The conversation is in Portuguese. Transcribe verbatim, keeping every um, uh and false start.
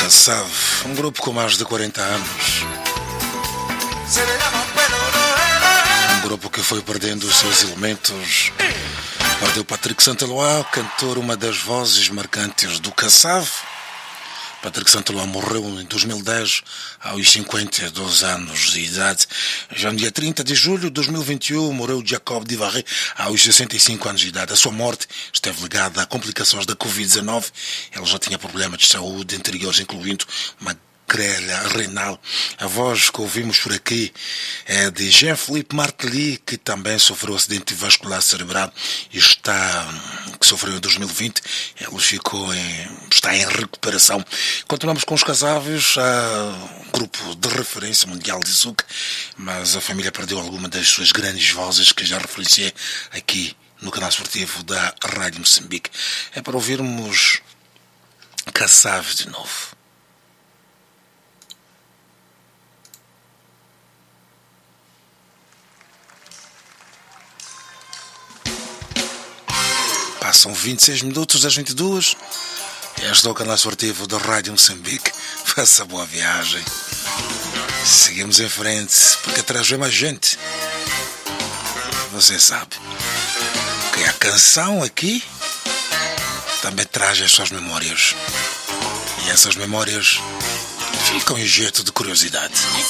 Kassav, um grupo com mais de quarenta anos. Um grupo que foi perdendo os seus elementos. Perdeu Patrick Saint-Éloi, cantor, uma das vozes marcantes do Kassav. Patrick Saint-Éloi morreu em dois mil e dez, aos cinquenta e dois anos de idade. Já no dia trinta de julho de dois mil e vinte e um, morreu Jacob Divaré, aos sessenta e cinco anos de idade. A sua morte esteve ligada a complicações da covid dezenove. Ele já tinha problemas de saúde anteriores, incluindo uma grelha renal. A voz que ouvimos por aqui é de Jean-Philippe Martelly, que também sofreu um acidente vascular cerebral e está, que sofreu em dois mil e vinte. Ele ficou em, está em recuperação. Continuamos com os Kassavs, um grupo de referência mundial de souk, mas a família perdeu alguma das suas grandes vozes que já referenciei aqui no canal esportivo da Rádio Moçambique. É para ouvirmos Kassav de novo. Passam vinte e seis minutos das vinte e duas. Este é o canal esportivo da Rádio Moçambique. Faça boa viagem. Seguimos em frente, porque atrás vem mais gente. Você sabe que a canção aqui também traz as suas memórias. E essas memórias ficam em jeito de curiosidade.